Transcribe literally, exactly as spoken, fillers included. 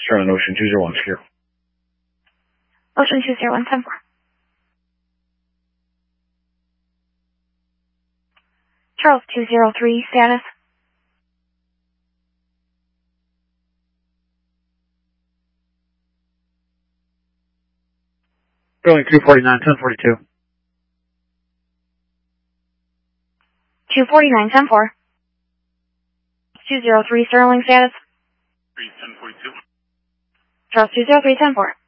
Sterling Ocean two zero one secure. Ocean two zero one ten four. Charles two zero three, status. Sterling two forty-nine, ten forty-two. two forty-nine, ten four. two zero three, Sterling, status. three ten forty-two. Charles two zero three, ten four.